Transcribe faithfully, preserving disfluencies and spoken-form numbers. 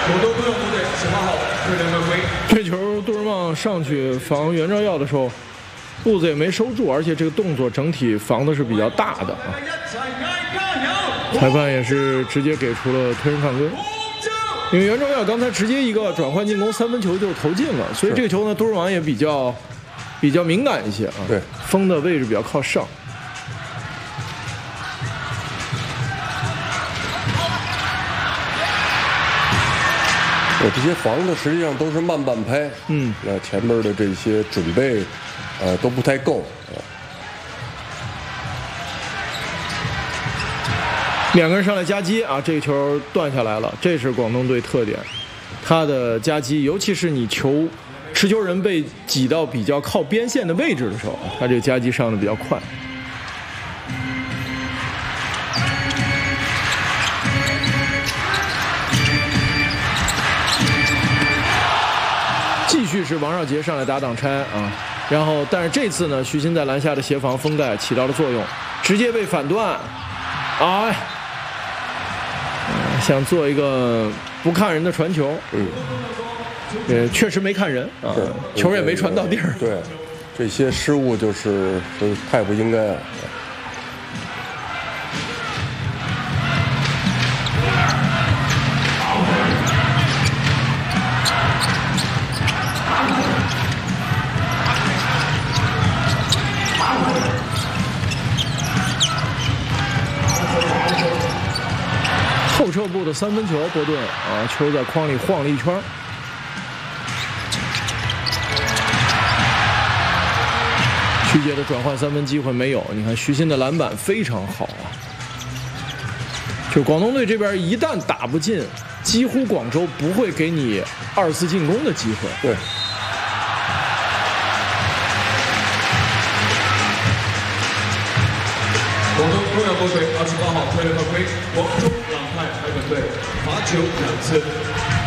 广东多勇部队十八号退两个归。 这球杜润旺上去防袁兆耀的时候，步子也没收住，而且这个动作整体防的是比较大的啊。裁判也是直接给出了推人犯规，因为袁兆耀刚才直接一个转换进攻三分球就投进了，所以这个球呢，杜润旺也比较比较敏感一些啊。 对， 封的位置比较靠上。 我这些防的实际上都是慢半拍， 嗯， 那前面的这些准备，呃，都不太够。 两个人上来夹击啊，这个球断下来了，这是广东队特点，他的夹击，尤其是你球持球人被挤到比较靠边线的位置的时候，他这个夹击上的比较快。继续是王少杰上来打挡拆啊，然后但是这次呢，徐新在篮下的协防封盖起到了作用，直接被反断，哎。想做一个不看人的传球， 嗯， 呃，确实没看人啊，球也没传到地儿。 对，这些失误就是就是太不应该了。 后撤步的三分球，波顿啊，球在框里晃了一圈。徐杰的转换三分机会没有，你看徐新的篮板非常好啊。就广东队这边一旦打不进，几乎广州不会给你二次进攻的机会。 对。 广东多勇部队二十八号退了个归，广州朗泰海本队罚球两次。